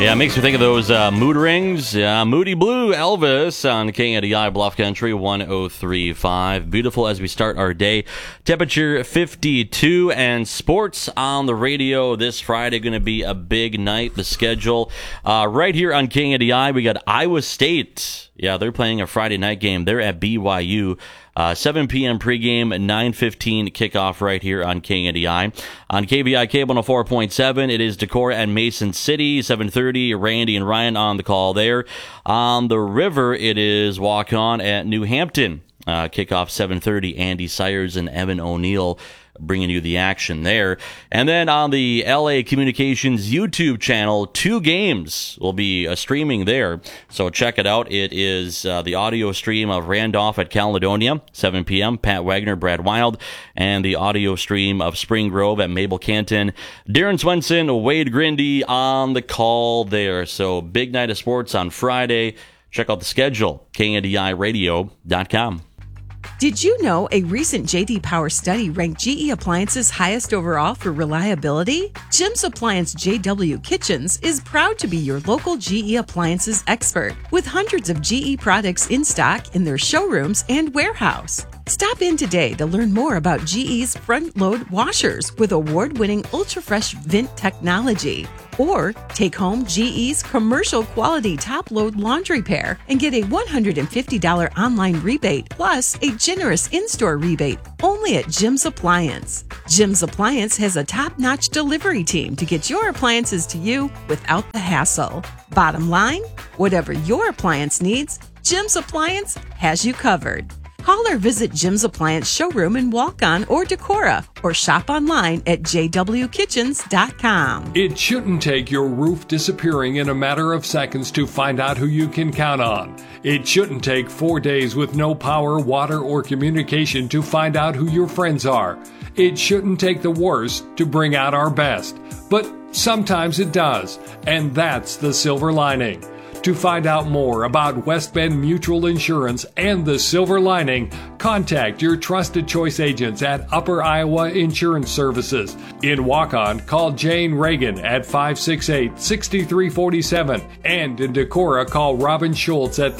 Yeah, it makes me think of those mood rings. Moody Blue, Elvis on KNDI Bluff Country 103.5. Beautiful as we start our day. Temperature 52 and sports on the radio this Friday. Going to be a big night. The schedule right here on KNDI. We got Iowa State. Yeah, they're playing a Friday night game. They're at BYU. 7 p.m. pregame, 9:15 kickoff right here on KNDI. On KBI Cable 104.7, it is Decorah and Mason City, 7:30. Randy and Ryan on the call there. On the river, it is Walk-On at New Hampton. Kickoff 7:30. Andy Sayers and Evan O'Neill bringing you the action there. And then on the LA Communications YouTube channel, 2 games will be streaming there. So check it out. It is the audio stream of Randolph at Caledonia, 7 p.m. Pat Wagner, Brad Wild, and the audio stream of Spring Grove at Mabel Canton. Darren Swenson, Wade Grindy on the call there. So big night of sports on Friday. Check out the schedule, KNDIRadio.com. Did you know a recent J.D. Power study ranked GE Appliances highest overall for reliability? Jim's Appliance JW Kitchens is proud to be your local GE Appliances expert with hundreds of GE products in stock in their showrooms and warehouse. Stop in today to learn more about GE's front-load washers with award-winning ultra-fresh vent technology. Or take home GE's commercial-quality top-load laundry pair and get a $150 online rebate plus a generous in-store rebate only at Jim's Appliance. Jim's Appliance has a top-notch delivery team to get your appliances to you without the hassle. Bottom line, whatever your appliance needs, Jim's Appliance has you covered. Call or visit Jim's Appliance showroom in Walk-On or Decorah, or shop online at jwkitchens.com. It shouldn't take your roof disappearing in a matter of seconds to find out who you can count on. It shouldn't take 4 days with no power, water, or communication to find out who your friends are. It shouldn't take the worst to bring out our best. But sometimes it does, and that's the silver lining. To find out more about West Bend Mutual Insurance and the silver lining, contact your trusted choice agents at Upper Iowa Insurance Services. In Walk-On, call Jane Reagan at 568-6347. And in Decorah, call Robin Schultz at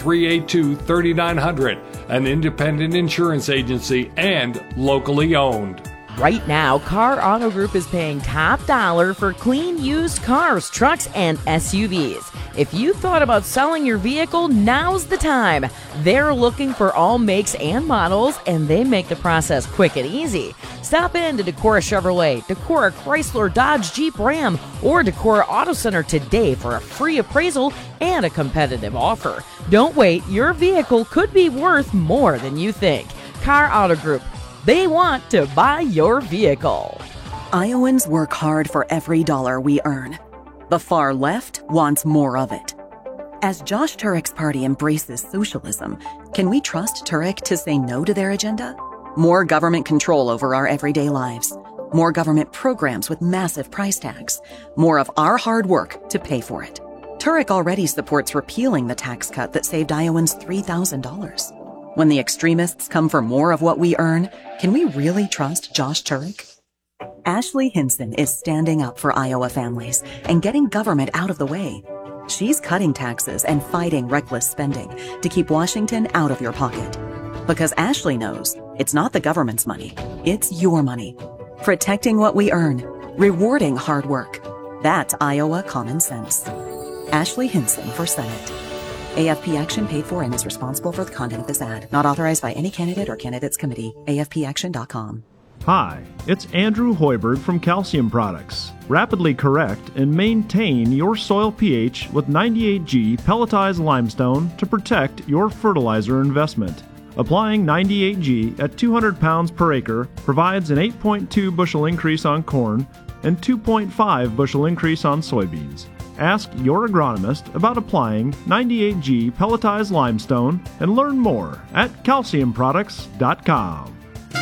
382-3900, an independent insurance agency and locally owned. Right now, Car Auto Group is paying top dollar for clean used cars, trucks, and SUVs. If you thought about selling your vehicle, now's the time. They're looking for all makes and models, and they make the process quick and easy. Stop in to Decorah Chevrolet, Decorah Chrysler, Dodge, Jeep, Ram, or Decorah Auto Center today for a free appraisal and a competitive offer. Don't wait. Your vehicle could be worth more than you think. Car Auto Group. They want to buy your vehicle. Iowans work hard for every dollar we earn. The far left wants more of it. As Josh Turek's party embraces socialism, can we trust Turek to say no to their agenda? More government control over our everyday lives. More government programs with massive price tags. More of our hard work to pay for it. Turek already supports repealing the tax cut that saved Iowans $3,000. When the extremists come for more of what we earn, can we really trust Josh Turek? Ashley Hinson is standing up for Iowa families and getting government out of the way. She's cutting taxes and fighting reckless spending to keep Washington out of your pocket. Because Ashley knows it's not the government's money, it's your money. Protecting what we earn, rewarding hard work. That's Iowa common sense. Ashley Hinson for Senate. AFP Action paid for and is responsible for the content of this ad. Not authorized by any candidate or candidates committee. AFPAction.com. Hi, it's Andrew Hoiberg from Calcium Products. Rapidly correct and maintain your soil pH with 98G pelletized limestone to protect your fertilizer investment. Applying 98G at 200 pounds per acre provides an 8.2 bushel increase on corn and 2.5 bushel increase on soybeans. Ask your agronomist about applying 98G pelletized limestone and learn more at calciumproducts.com.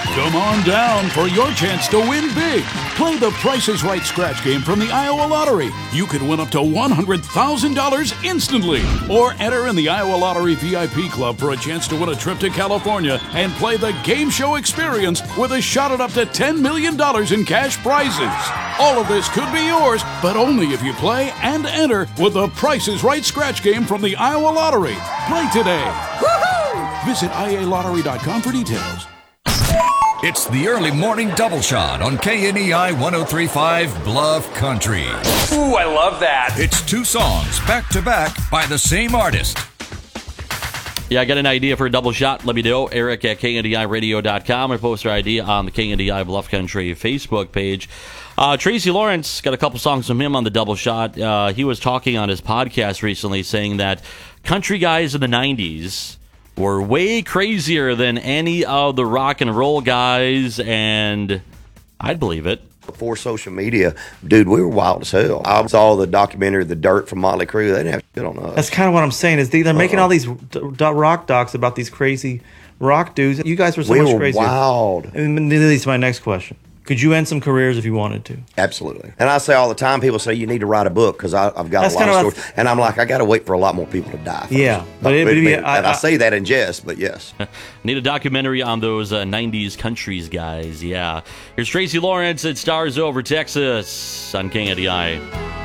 Come on down for your chance to win big. Play the Price is Right scratch game from the Iowa Lottery. You could win up to $100,000 instantly. Or enter in the Iowa Lottery VIP Club for a chance to win a trip to California and play the game show experience with a shot at up to $10 million in cash prizes. All of this could be yours, but only if you play and enter with the Price is Right scratch game from the Iowa Lottery. Play today. Woohoo! Visit IALottery.com for details. It's the early morning double shot on KNEI 103.5 Bluff Country. Ooh, I love that. It's two songs back to back by the same artist. Yeah, got an idea for a double shot? Let me know. Eric at KNDIRadio.com or post our idea on the KNDI Bluff Country Facebook page. Tracy Lawrence, got a couple songs from him on the double shot. He was talking on his podcast recently saying that country guys in the 90s were way crazier than any of the rock and roll guys, and I'd believe it. Before social media, dude, we were wild as hell. I saw the documentary The Dirt from Motley Crue. They didn't have shit on us. That's kind of what I'm saying, is they're making all these rock docs about these crazy rock dudes. You guys were so much crazier. Wild. And that leads to my next question. Could you end some careers if you wanted to? Absolutely. And I say all the time, people say you need to write a book because I've got a lot of stories. And I'm like, I got to wait for a lot more people to die first. Yeah. And I say that in jest, but yes. Need a documentary on those 90s countries guys, yeah. Here's Tracy Lawrence at Stars Over Texas on KNDI.